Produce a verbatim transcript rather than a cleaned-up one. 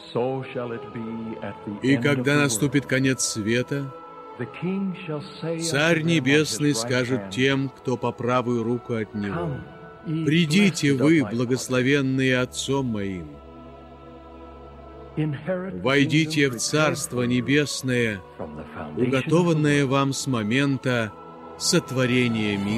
И когда наступит конец света, Царь Небесный скажет тем, кто по правую руку от Него: «Придите вы, благословенные Отцом Моим, войдите в Царство Небесное, уготованное вам с момента сотворения мира».